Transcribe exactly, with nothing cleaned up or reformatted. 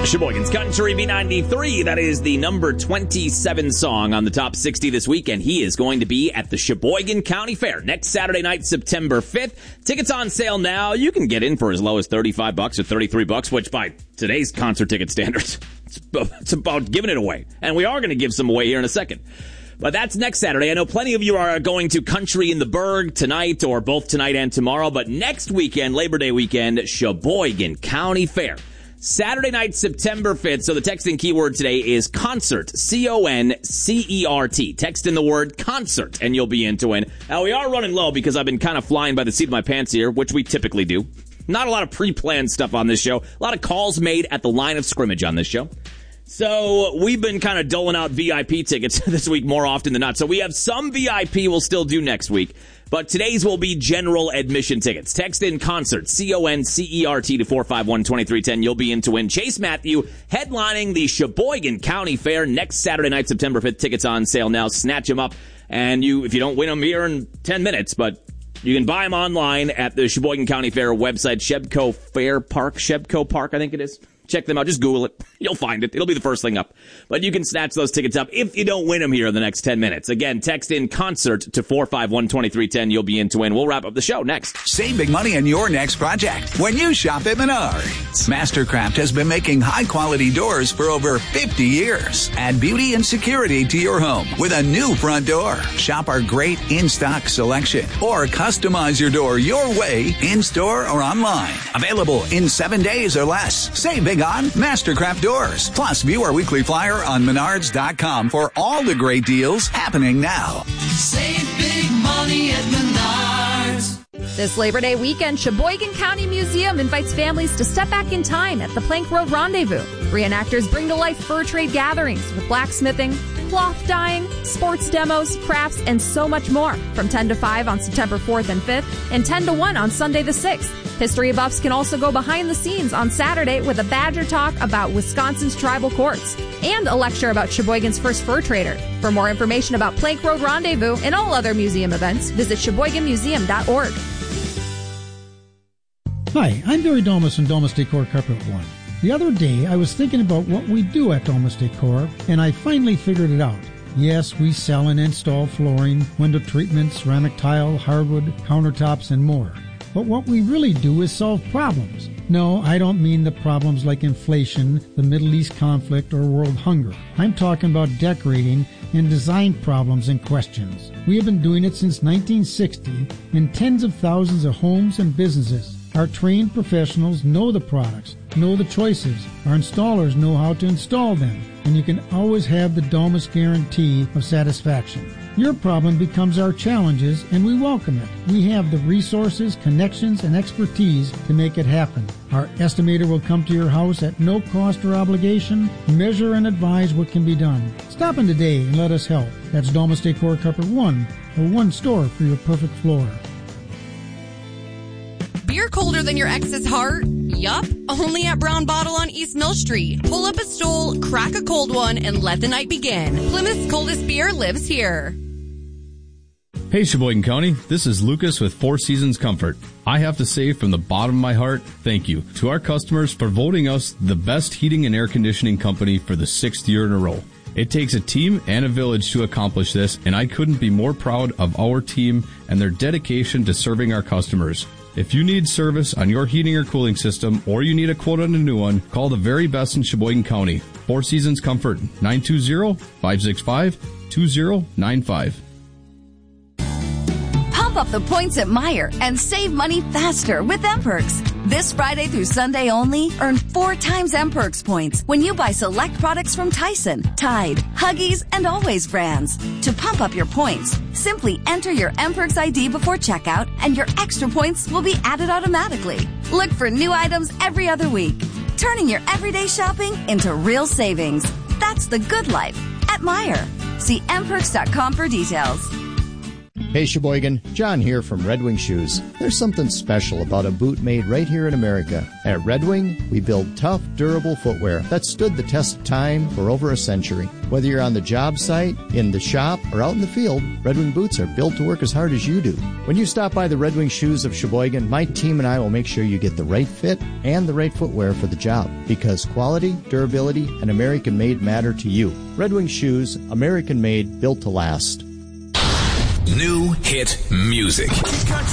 Sheboygan's Country B ninety-three. That is the number twenty-seven song on the top sixty this week, and he is going to be at the Sheboygan County Fair next Saturday night, September fifth. Tickets on sale now. You can get in for as low as thirty-five bucks or thirty-three bucks, which by today's concert ticket standards, it's about giving it away. And we are going to give some away here in a second. But that's next Saturday. I know plenty of you are going to Country in the Berg tonight, or both tonight and tomorrow. But next weekend, Labor Day weekend, Sheboygan County Fair. Saturday night, September fifth. So the texting keyword today is concert. C O N C E R T. Text in the word concert, and you'll be in to win. Now, we are running low because I've been kind of flying by the seat of my pants here, which we typically do. Not a lot of pre-planned stuff on this show. A lot of calls made at the line of scrimmage on this show. So we've been kind of doling out V I P tickets this week more often than not. So we have some V I P we'll still do next week. But today's will be general admission tickets. Text in concert, C O N C E R T to four five one, two three one zero. You'll be in to win. Chase Matthew headlining the Sheboygan County Fair next Saturday night, September fifth. Tickets on sale now. Snatch them up. And you, if you don't win them here in ten minutes, but you can buy them online at the Sheboygan County Fair website, Shebco Fair Park, Shebco Park, I think it is. Check them out. Just Google it. You'll find it. It'll be the first thing up. But you can snatch those tickets up if you don't win them here in the next ten minutes. Again, text in concert to four five one, two three one zero. You'll be in to win. We'll wrap up the show next. Save big money on your next project when you shop at Menards. Mastercraft has been making high-quality doors for over fifty years. Add beauty and security to your home with a new front door. Shop our great in-stock selection or customize your door your way in-store or online. Available in seven days or less. Save big on Mastercraft doors. Plus, view our weekly flyer on menards dot com for all the great deals happening now. Save big money at Menards. This Labor Day weekend, Sheboygan County Museum invites families to step back in time at the Plank Road Rendezvous. Reenactors bring to life fur trade gatherings with blacksmithing, cloth dyeing, sports demos, crafts, and so much more. From ten to five on September fourth and fifth and ten to one on Sunday the sixth. History buffs can also go behind the scenes on Saturday with a Badger talk about Wisconsin's tribal courts and a lecture about Sheboygan's first fur trader. For more information about Plank Road Rendezvous and all other museum events, visit sheboygan museum dot org. Hi, I'm Barry Domus from Domus Decor Carpet One. The other day, I was thinking about what we do at Domus Decor, and I finally figured it out. Yes, we sell and install flooring, window treatments, ceramic tile, hardwood, countertops, and more. But what we really do is solve problems. No, I don't mean the problems like inflation, the Middle East conflict, or world hunger. I'm talking about decorating and design problems and questions. We have been doing it since nineteen sixty in tens of thousands of homes and businesses. Our trained professionals know the products, know the choices. Our installers know how to install them, and you can always have the Domus guarantee of satisfaction. Your problem becomes our challenges, and we welcome it. We have the resources, connections, and expertise to make it happen. Our estimator will come to your house at no cost or obligation, measure and advise what can be done. Stop in today and let us help. That's Domus Decor Carpet One, or one store for your perfect floor. Beer colder than your ex's heart? Yup, only at Brown Bottle on East Mill Street. Pull up a stool, crack a cold one, and let the night begin. Plymouth's coldest beer lives here. Hey Sheboygan County, this is Lucas with Four Seasons Comfort. I have to say from the bottom of my heart, thank you to our customers for voting us the best heating and air conditioning company for the sixth year in a row. It takes a team and a village to accomplish this, and I couldn't be more proud of our team and their dedication to serving our customers. If you need service on your heating or cooling system, or you need a quote on a new one, call the very best in Sheboygan County. Four Seasons Comfort, nine two zero, five six five, two zero nine five. Pump up the points at Meijer and save money faster with M-Perks. This Friday through Sunday only, earn four times M-Perks points when you buy select products from Tyson, Tide, Huggies, and Always brands. To pump up your points, simply enter your M-Perks I D before checkout and your extra points will be added automatically. Look for new items every other week, turning your everyday shopping into real savings. That's the good life at Meijer. See M perks dot com for details. Hey Sheboygan, John here from Red Wing Shoes. There's something special about a boot made right here in America. At Red Wing, we build tough, durable footwear that stood the test of time for over a century. Whether you're on the job site, in the shop, or out in the field, Red Wing boots are built to work as hard as you do. When you stop by the Red Wing Shoes of Sheboygan, my team and I will make sure you get the right fit and the right footwear for the job, because quality, durability, and American made matter to you. Red Wing Shoes, American made, built to last. New hit music.